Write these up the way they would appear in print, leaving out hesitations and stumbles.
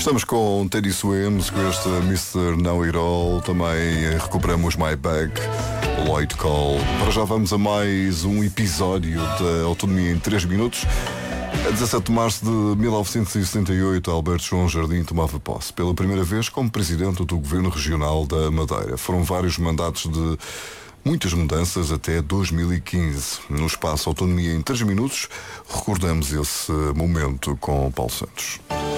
Estamos com Teddy Swims, com este Mr. Know It All. Também recuperamos My Bag, Lloyd Cole. Para já vamos a mais um episódio da Autonomia em 3 minutos. A 17 de março de 1978, Alberto João Jardim tomava posse pela primeira vez como presidente do Governo Regional da Madeira. Foram vários mandatos de muitas mudanças até 2015. No espaço Autonomia em 3 minutos, recordamos esse momento com Paulo Santos.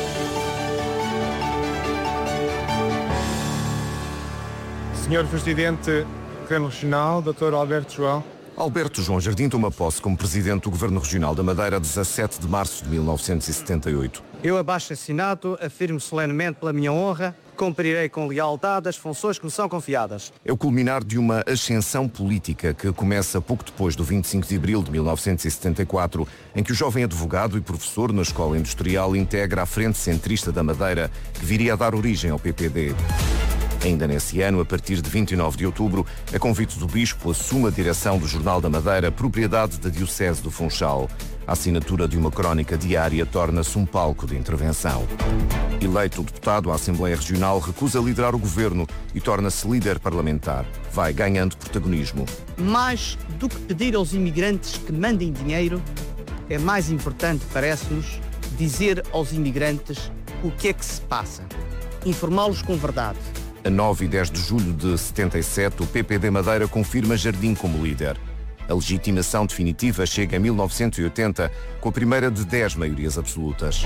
Senhor Presidente do Governo Regional, Dr. Alberto João. Alberto João Jardim toma posse como Presidente do Governo Regional da Madeira a 17 de março de 1978. Eu, abaixo assinado, afirmo solenemente pela minha honra, cumprirei com lealdade as funções que me são confiadas. É o culminar de uma ascensão política que começa pouco depois do 25 de abril de 1974, em que o jovem advogado e professor na Escola Industrial integra a Frente Centrista da Madeira, que viria a dar origem ao PPD. Ainda nesse ano, a partir de 29 de outubro, a convite do Bispo, assume a direção do Jornal da Madeira, propriedade da Diocese do Funchal. A assinatura de uma crónica diária torna-se um palco de intervenção. Eleito deputado à Assembleia Regional, recusa liderar o governo e torna-se líder parlamentar. Vai ganhando protagonismo. Mais do que pedir aos imigrantes que mandem dinheiro, é mais importante, parece-nos, dizer aos imigrantes o que é que se passa. Informá-los com verdade. A 9 e 10 de julho de 77, o PPD Madeira confirma Jardim como líder. A legitimação definitiva chega em 1980, com a primeira de 10 maiorias absolutas.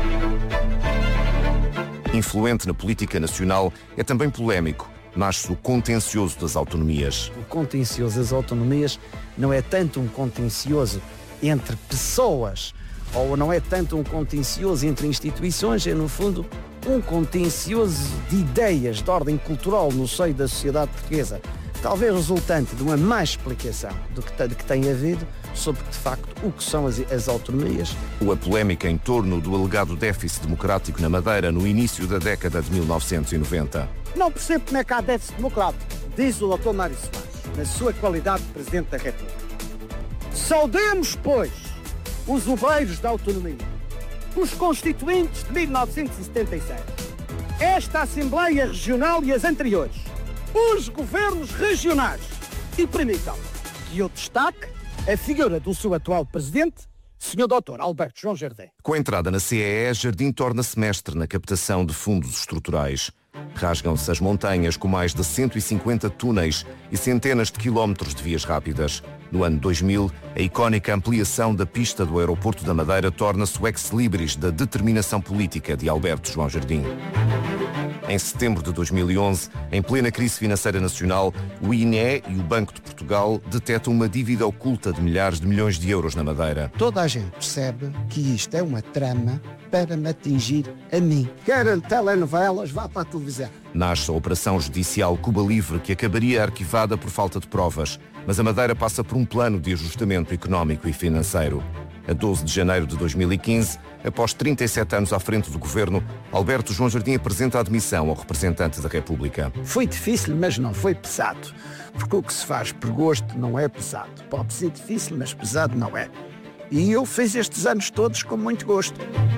Influente na política nacional, é também polémico. Nasce o contencioso das autonomias. O contencioso das autonomias não é tanto um contencioso entre pessoas, ou não é tanto um contencioso entre instituições, é no fundo um contencioso de ideias de ordem cultural no seio da sociedade portuguesa, talvez resultante de uma má explicação do que tem havido sobre, de facto, o que são as autonomias. A polémica em torno do alegado déficit democrático na Madeira no início da década de 1990. Não percebo como é que há déficit democrático, diz o Dr. Mário Soares, na sua qualidade de Presidente da República. Saudemos, pois, os obreiros da autonomia, os constituintes de 1977, esta Assembleia Regional e as anteriores, os governos regionais, e permitam que eu destaque a figura do seu atual Presidente, Sr. Dr. Alberto João Jardim. Com a entrada na CEE, Jardim torna-se mestre na captação de fundos estruturais. Rasgam-se as montanhas com mais de 150 túneis e centenas de quilómetros de vias rápidas. No ano 2000, a icónica ampliação da pista do aeroporto da Madeira torna-se o ex-libris da determinação política de Alberto João Jardim. Em setembro de 2011, em plena crise financeira nacional, o INE e o Banco de Portugal detectam uma dívida oculta de milhares de milhões de euros na Madeira. Toda a gente percebe que isto é uma trama para me atingir a mim. Querem telenovelas, vá para a televisão. Nasce a Operação Judicial Cuba Livre, que acabaria arquivada por falta de provas, mas a Madeira passa por um plano de ajustamento económico e financeiro. A 12 de janeiro de 2015, após 37 anos à frente do governo, Alberto João Jardim apresenta a admissão ao representante da República. Foi difícil, mas não foi pesado. Porque o que se faz por gosto não é pesado. Pode ser difícil, mas pesado não é. E eu fiz estes anos todos com muito gosto.